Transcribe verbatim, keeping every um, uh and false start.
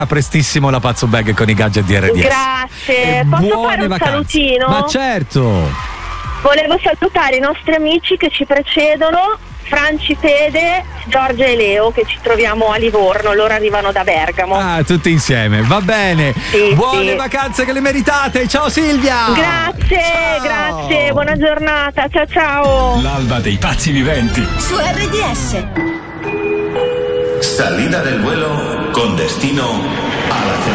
A prestissimo la Pazzo Bag con i gadget di R D S. Grazie. E Posso buone fare un vacanze. salutino? Ma certo. Volevo salutare i nostri amici che ci precedono, Franci, Fede, Giorgia e Leo, che ci troviamo a Livorno, loro arrivano da Bergamo. Ah, tutti insieme, va bene. Sì, Buone sì. vacanze che le meritate. Ciao Silvia. Grazie, Ciao. grazie, buona giornata, ciao ciao. L'alba dei pazzi viventi. Su R D S. Salida del vuelo con destino a la